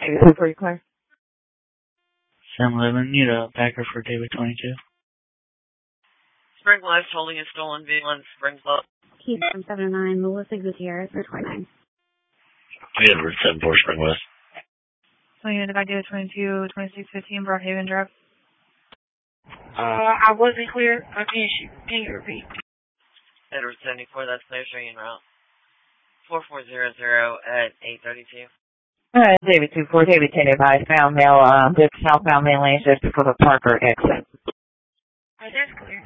Who for you, Claire? 7-Eleven, need a backer for David 22. Spring Life holding a stolen vehicle in Spring Club. Keith from 709, Melissa Gutierrez for 29. Edward 74 Spring West. So you I did 22, 2615 Broadhaven Drive. I wasn't clear. Can you repeat? Edward 74, that's their train route. 4400 at 832. David 24, David 10 advice, found mail, this southbound main lane just before the Parker exit. That's clear.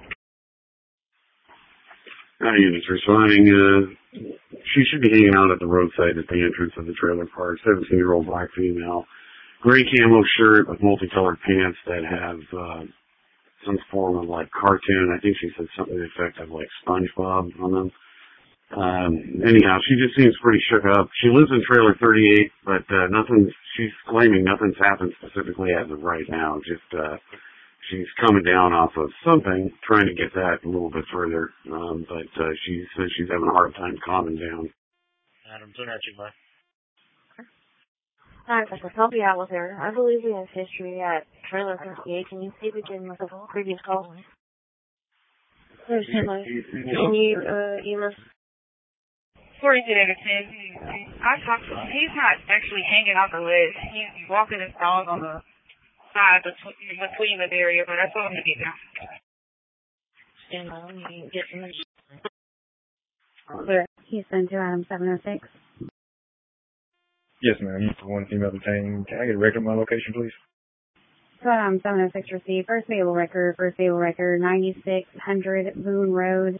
Units responding, she should be hanging out at the roadside at the entrance of the trailer park. 17-year-old black female, gray camo shirt with multicolored pants that have, some form of like cartoon. I think she said something to the effect of like SpongeBob on them. Anyhow, she just seems pretty shook up. She lives in trailer 38, but she's claiming nothing's happened specifically as of right now. Just, she's coming down off of something, trying to get that a little bit further. But she says she's having a hard time calming down. Adam, turn that you, bud. Hi, I'll help you out with her. I believe we have history at trailer 38. Can you see if we can look at the previous calls? Can you email? 42 David 10. I talked to him. He's not actually hanging out the list. He's walking his dog on the side between the area, but I told him to be down. Stand by. Let me get some. Clear. Houston to Adam 706. Yes, ma'am. For one female detained. Can I get a record of my location, please? So Adam 706 received. First vehicle record, 9600 Boone Road,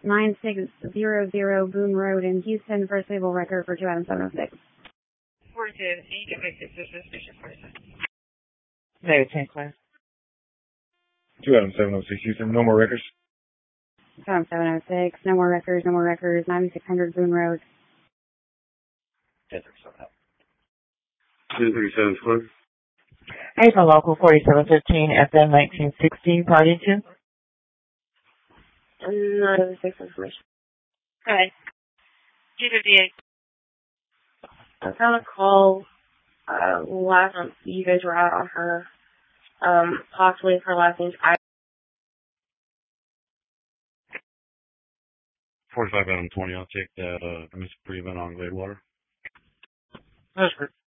9600 Boone Road in Houston. First vehicle record for 2 Adam 706. 42, you can make this suspicious person. David 10, Claire. 2 Adam 706 Houston. No more records? 2 Adam 706. No more records, 9600 Boone Road. 1037 Claire. April Local 4715, FM 1960, Party 2. None of the six information. Okay. 258. I got a call last month. You guys were out on her. Possibly her last name's 45 Adam 20. I'll take that. Miss Prevent on Gladewater. That's great.